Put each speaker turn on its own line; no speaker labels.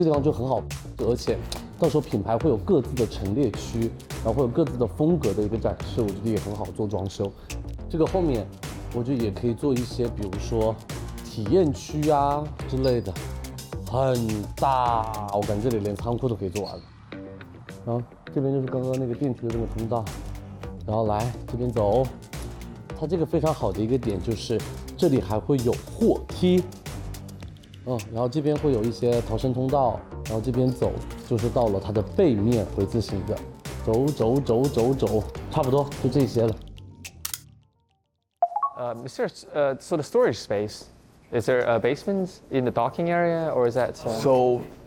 这地方就很好，而且到时候品牌会有各自的陈列区，然后会有各自的风格的一个展示，我觉得也很好做装修。这个后面我觉得也可以做一些，比如说体验区啊之类的，很大，我感觉这里连仓库都可以做完了。然后这边就是刚刚那个电梯的那个通道，然后来这边走。它这个非常好的一个点就是这里还会有货梯。然后这边会有一些逃生通道，然后这边走就是到了它的背面回字形的，走，差不多就这些了。
So the storage space, is there a basement in the docking area, or is that?
So